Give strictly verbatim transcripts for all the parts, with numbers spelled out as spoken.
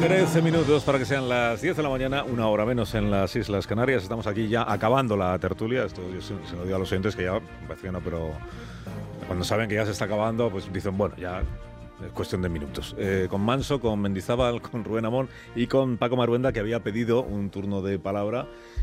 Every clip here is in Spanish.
trece minutos para que sean las diez de la mañana, una hora menos en las Islas Canarias. Estamos aquí ya acabando la tertulia. Esto yo se, se lo digo a los oyentes que ya, parece que no, pero cuando saben que ya se está acabando, pues dicen, bueno, ya es cuestión de minutos. Eh, con Manso, con Mendizábal, con Rubén Amón y con Paco Maruenda, que había pedido un turno de palabra.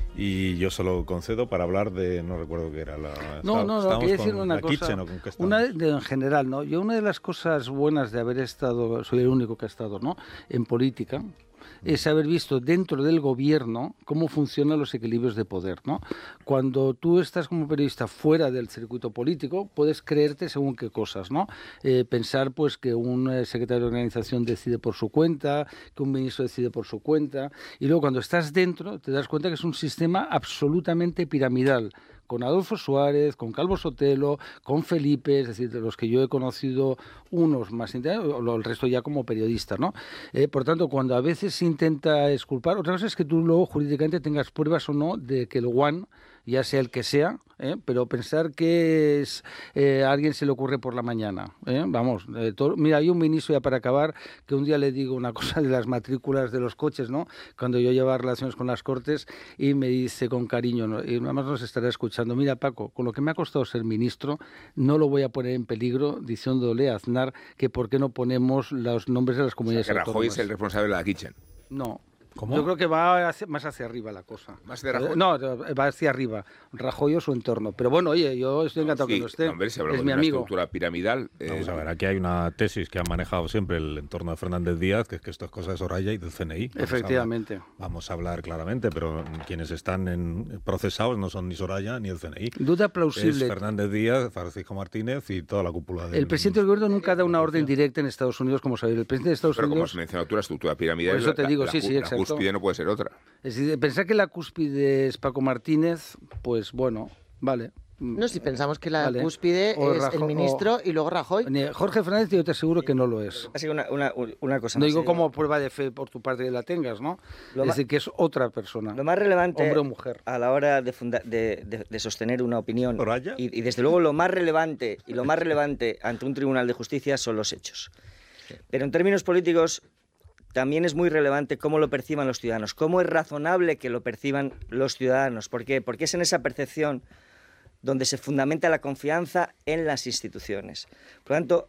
Y yo se lo concedo para hablar de, no recuerdo qué era la... No, no, no, quería decir una cosa, Kitchen, ¿o con qué una de, en general, ¿no? Yo una de las cosas buenas de haber estado, soy el único que ha estado, ¿no?, en política, es haber visto dentro del gobierno cómo funcionan los equilibrios de poder, ¿no? Cuando tú estás como periodista fuera del circuito político, puedes creerte según qué cosas, ¿no? Eh, pensar, pues, que un eh, secretario de organización decide por su cuenta, que un ministro decide por su cuenta, y luego cuando estás dentro te das cuenta que es un sistema absolutamente piramidal, con Adolfo Suárez, con Calvo Sotelo, con Felipe, es decir, de los que yo he conocido unos más, o el resto ya como periodista, ¿no? Eh, por tanto, cuando a veces se intenta exculpar, otra cosa es que tú luego jurídicamente tengas pruebas o no de que el One, ya sea el que sea, ¿eh? Pero pensar que es, eh, a alguien se le ocurre por la mañana, ¿eh? Vamos, eh, todo, mira, hay un ministro, ya para acabar, que un día le digo una cosa de las matrículas de los coches, ¿no?, cuando yo llevaba relaciones con las Cortes, y me dice con cariño, ¿no?, y nada más nos estará escuchando, mira, Paco, con lo que me ha costado ser ministro, no lo voy a poner en peligro diciéndole a Aznar que por qué no ponemos los nombres de las comunidades, o sea, que Rajoy autónomas. es el responsable de la Kitchen. No. ¿Cómo? Yo creo que va hacia, más hacia arriba la cosa. ¿Más de Rajoy? No, va hacia arriba. Rajoy o su entorno. Pero bueno, oye, yo estoy encantado sí, que no esté. No, hombre, si hablamos es de mi una amigo. estructura piramidal... Eh, Vamos a ver, aquí hay una tesis que ha manejado siempre el entorno de Fernández Díaz, que es que esto es cosa de Soraya y del C N I. Vamos Efectivamente. A hablar, vamos a hablar claramente, pero quienes están en, procesados no son ni Soraya ni el C N I. Duda plausible. Es Fernández Díaz, Francisco Martínez y toda la cúpula del... El presidente del gobierno nunca da una orden directa en Estados Unidos, como sabéis. El presidente de Estados pero Unidos... como has mencionado tú, la estructura piramidal... Por eso te la, digo, la, sí, la, sí, la exacto. cúspide no puede ser otra. Es decir, pensar que la cúspide es Paco Martínez, pues bueno, vale. No, si pensamos que la Vale. cúspide O es Rajo- el ministro o- y luego Rajoy. Jorge Fernández, yo te aseguro que no lo es. Ha sido una, una, una cosa No más. digo eh. como prueba de fe por tu parte que la tengas, ¿no? Lo Es ma- decir, que es otra persona. Lo más relevante Hombre o mujer. a la hora de, funda- de, de- de sostener una opinión ¿Soraya? y, y desde luego lo más relevante y lo más relevante ante un tribunal de justicia son los hechos. Pero en términos políticos también es muy relevante cómo lo perciban los ciudadanos, cómo es razonable que lo perciban los ciudadanos. ¿Por qué? Porque es en esa percepción donde se fundamenta la confianza en las instituciones. Por lo tanto,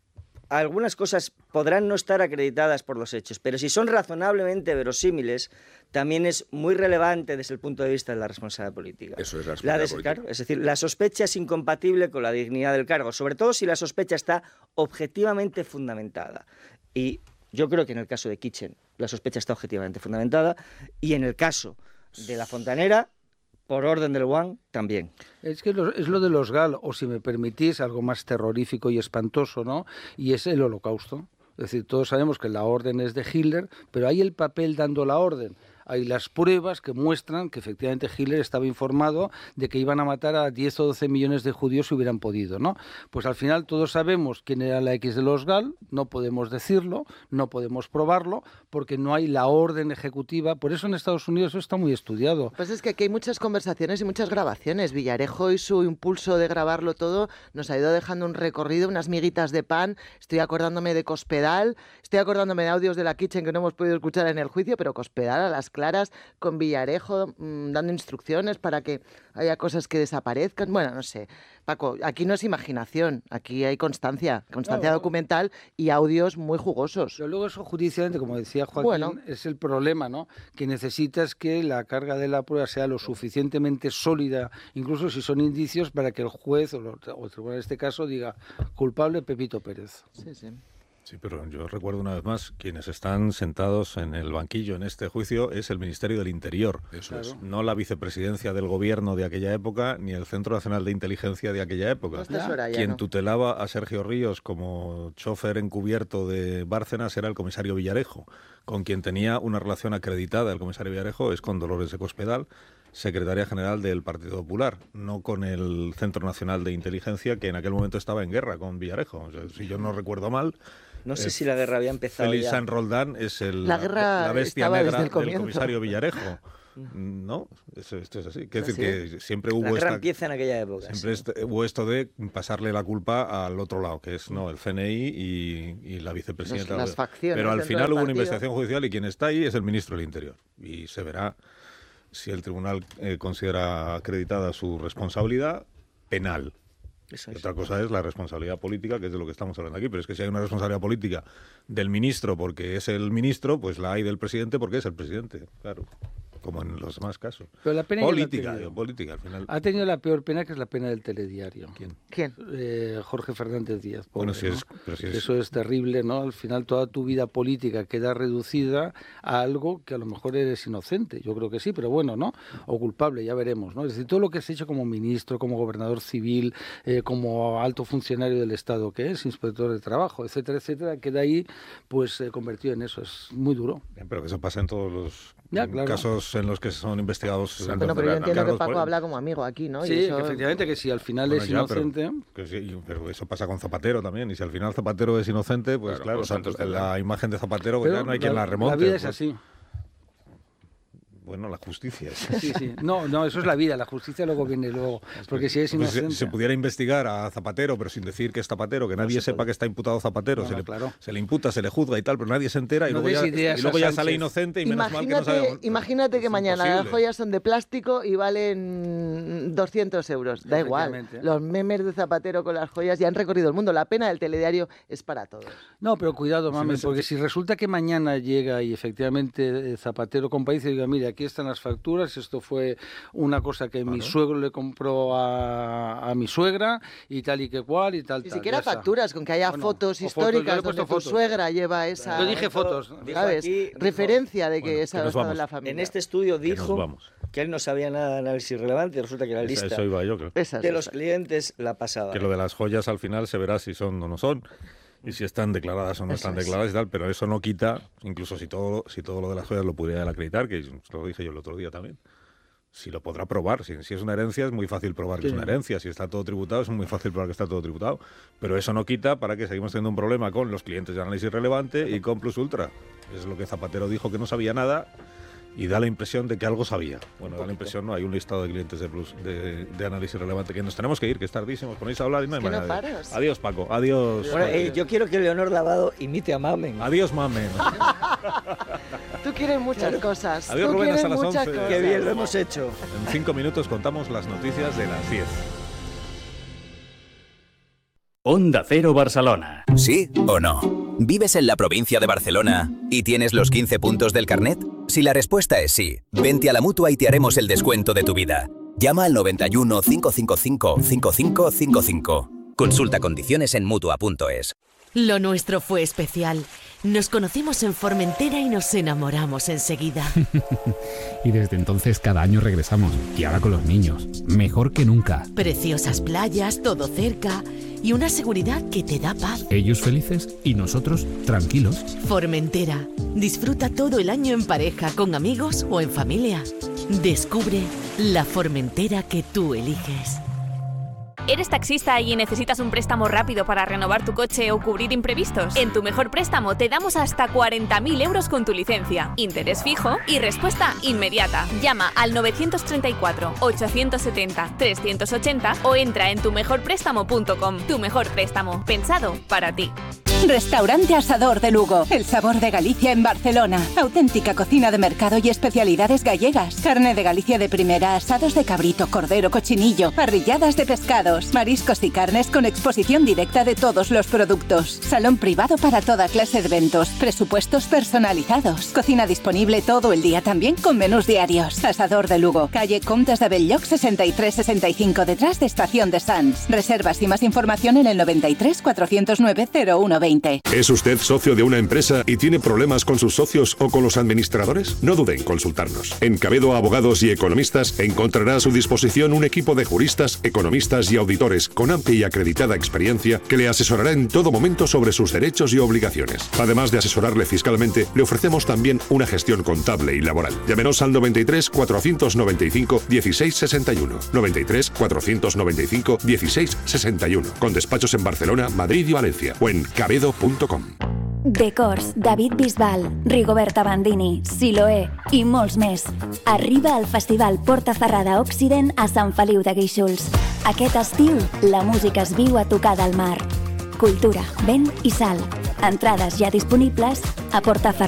algunas cosas podrán no estar acreditadas por los hechos, pero si son razonablemente verosímiles, también es muy relevante desde el punto de vista de la responsabilidad política. Eso es la La responsabilidad des- política. claro, es decir, la sospecha es incompatible con la dignidad del cargo, sobre todo si la sospecha está objetivamente fundamentada. Y yo creo que en el caso de Kitchen la sospecha está objetivamente fundamentada, y en el caso de La Fontanera, por orden del One, también. Es que lo- es lo de los GAL, o si me permitís, algo más terrorífico y espantoso, ¿no? Y es el Holocausto. Es decir, todos sabemos que la orden es de Hitler, pero hay el papel dando la orden. Hay las pruebas que muestran que efectivamente Hitler estaba informado de que iban a matar a diez o doce millones de judíos si hubieran podido, ¿no? Pues al final todos sabemos quién era la X de los GAL, no podemos decirlo, no podemos probarlo, porque no hay la orden ejecutiva. Por eso en Estados Unidos eso está muy estudiado. Pues es que aquí hay muchas conversaciones y muchas grabaciones. Villarejo y su impulso de grabarlo todo nos ha ido dejando un recorrido, unas miguitas de pan. Estoy acordándome de Cospedal, estoy acordándome de audios de la Kitchen que no hemos podido escuchar en el juicio, pero Cospedal a las claras con Villarejo mmm, dando instrucciones para que haya cosas que desaparezcan. Bueno, no sé. Paco, aquí no es imaginación, aquí hay constancia, constancia No. documental y audios muy jugosos. Pero luego eso judicialmente, como decía Joaquín, Bueno. es el problema, ¿no? Que necesitas que la carga de la prueba sea lo suficientemente sólida, incluso si son indicios, para que el juez o, lo- o el tribunal en este caso diga culpable Pepito Pérez. Sí, sí. Sí, pero yo recuerdo una vez más, quienes están sentados en el banquillo en este juicio es el Ministerio del Interior. Eso Claro. es. No la vicepresidencia del gobierno de aquella época, ni el Centro Nacional de Inteligencia de aquella época. No está Soraya, Quien ¿no? tutelaba a Sergio Ríos como chofer encubierto de Bárcenas era el comisario Villarejo. Con quien tenía una relación acreditada el comisario Villarejo es con Dolores de Cospedal, secretaria general del Partido Popular, no con el Centro Nacional de Inteligencia, que en aquel momento estaba en guerra con Villarejo. O sea, si yo no recuerdo mal, No sé Eh, si la guerra había empezado Félix ya. San Roldán es el, La guerra la bestia estaba negra desde el del comienzo. comisario Villarejo. No, esto, esto es así. Quiero ¿Así? decir que siempre La hubo gran esta... pieza en aquella época. Siempre sí. este- hubo esto de pasarle la culpa al otro lado, que es no el C N I y, y la vicepresidenta. Las- las facciones Pero al dentro final del hubo una partido. investigación judicial y quien está ahí es el ministro del Interior. Y se verá si el tribunal eh, considera acreditada su responsabilidad penal. Eso Y es. otra cosa es la responsabilidad política, que es de lo que estamos hablando aquí. Pero es que si hay una responsabilidad política del ministro porque es el ministro, pues la hay del presidente porque es el presidente. Claro, como en los demás casos. Pero la pena ya la ha Política, tenido. digo, política, al final. Ha tenido la peor pena, que es la pena del telediario. ¿Quién? ¿Quién? Eh, Jorge Fernández Díaz. Bueno, pobre, si es, ¿no? pero si es- Eso es terrible, ¿no? Al final toda tu vida política queda reducida a algo que a lo mejor eres inocente. Yo creo que sí, pero bueno, ¿no? O culpable, ya veremos, ¿no? Es decir, todo lo que has hecho como ministro, como gobernador civil, eh, como alto funcionario del Estado que es, inspector de trabajo, etcétera, etcétera, queda ahí pues eh, convertido en eso. Es muy duro. Pero que eso pasa en todos los Ya, claro. casos en los que son investigados. Bueno, Bueno, pero yo entiendo que cargos Paco poli- habla como amigo aquí, ¿no? Y Sí, eso- que efectivamente que si al final Bueno, es ya, pero- inocente... que sí, pero eso pasa con Zapatero también. Y si al final Zapatero es inocente, pues Claro, claro, con Santos la, también. la imagen de Zapatero pues pero ya no hay quien la remonte. La vida es pues. así. Bueno, la justicia. Sí, sí. No, no, eso es la vida. La justicia luego viene luego. Porque si es Pues si inocente... se, se pudiera investigar a Zapatero, pero sin decir que es Zapatero, que nadie se sepa puede. que está imputado Zapatero, No, se, no, le, claro. se le imputa, se le juzga y tal, pero nadie se entera y No luego ya, des ideas y luego a ya Sánchez. sale inocente y menos mal que no Imagínate, sabemos. imagínate que Es mañana las imposible. joyas son de plástico y valen doscientos euros. Da igual. Efectivamente. Los memes de Zapatero con las joyas ya han recorrido el mundo. La pena del telediario es para todos. No, pero cuidado, mami, me porque si resulta que mañana llega y efectivamente eh, Zapatero comparece y diga, mira, aquí están las facturas, esto fue una cosa que mi suegro le compró a, a mi suegra y tal y que cual y tal, Ni tal. siquiera ya está. facturas, con que haya Bueno, fotos o fotos, yo históricas le he donde puesto tu fotos. suegra lleva esa... Yo dije fotos. ¿no? Dijo ¿Sabes? aquí, dijo- Referencia de que Bueno, esa que ha nos estado vamos. en la familia. En este estudio Que nos dijo vamos. que él no sabía nada de análisis relevante y resulta que la Esa- lista Eso iba yo, creo. Esas, de los esas. clientes la pasaba. Que lo de las joyas al final se verá si son o no son y si están declaradas o no Eso están es. declaradas y tal, pero eso no quita, incluso si todo si todo lo de las joyas lo pudiera acreditar, que lo dije yo el otro día también, si lo podrá probar. Si, si es una herencia es muy fácil probar que es una herencia, si está todo tributado es muy fácil probar que está todo tributado, pero eso no quita para que seguimos teniendo un problema con los clientes de análisis relevante y con Plus Ultra. Es lo que Zapatero dijo, que no sabía nada. Y da la impresión de que algo sabía. Bueno, da la impresión, no, hay un listado de clientes de Plus, de, de análisis relevante, que nos tenemos que ir, que es tardísimo, os ponéis a hablar y no hay Es que no manera de- paras. Adiós, Paco, adiós. Bueno, eh, yo quiero que Leonor Lavado imite a Mamen. Adiós, mamen. Tú quieres muchas cosas. Adiós, Tú Rubén, quieres hasta las muchas once. cosas. Qué bien, lo hemos hecho. En cinco minutos contamos las noticias de las diez. Onda Cero Barcelona. ¿Sí o no? ¿Vives en la provincia de Barcelona y tienes los quince puntos del carnet? Si la respuesta es sí, vente a la Mutua y te haremos el descuento de tu vida. Llama al noventa y uno, cinco cinco cinco, cinco cinco cinco cinco. Consulta condiciones en Mutua punto es. Lo nuestro fue especial. Nos conocimos en Formentera y nos enamoramos enseguida. Y desde entonces cada año regresamos. Y ahora con los niños. Mejor que nunca. Preciosas playas, todo cerca y una seguridad que te da paz. Ellos felices y nosotros tranquilos. Formentera. Disfruta todo el año en pareja, con amigos o en familia. Descubre la Formentera que tú eliges. ¿Eres taxista y necesitas un préstamo rápido para renovar tu coche o cubrir imprevistos? En Tu Mejor Préstamo te damos hasta cuarenta mil euros con tu licencia, interés fijo y respuesta inmediata. Llama al novecientos treinta y cuatro, ochocientos setenta, trescientos ochenta o entra en tu mejor préstamo punto com. Tu Mejor Préstamo, pensado para ti. Restaurante Asador de Lugo, el sabor de Galicia en Barcelona. Auténtica cocina de mercado y especialidades gallegas. Carne de Galicia de primera, asados de cabrito, cordero, cochinillo, parrilladas de pescados, mariscos y carnes con exposición directa de todos los productos. Salón privado para toda clase de eventos, presupuestos personalizados. Cocina disponible todo el día también con menús diarios. Asador de Lugo, calle Comtes de Belloc sesenta y tres sesenta y cinco, detrás de Estación de Sants. Reservas y más información en el noventa y tres, cuatrocientos nueve, cero uno veinte. ¿Es usted socio de una empresa y tiene problemas con sus socios o con los administradores? No dude en consultarnos. En Cabedo Abogados y Economistas encontrará a su disposición un equipo de juristas, economistas y auditores con amplia y acreditada experiencia que le asesorará en todo momento sobre sus derechos y obligaciones. Además de asesorarle fiscalmente, le ofrecemos también una gestión contable y laboral. Llámenos al noventa y tres, cuatrocientos noventa y cinco, dieciséis sesenta y uno. noventa y tres, cuatrocientos noventa y cinco, dieciséis sesenta y uno. Con despachos en Barcelona, Madrid y Valencia. O en cabedo punto com. Decors, David Bisbal, Rigoberta Bandini, Siloé i molts més. Arriba al Festival Porta Ferrada Occident a Sant Feliu de Guíxols. Aquest estiu, la música es viu a tocar del mar. Cultura, vent i sal. Entrades ja disponibles a portaferrada.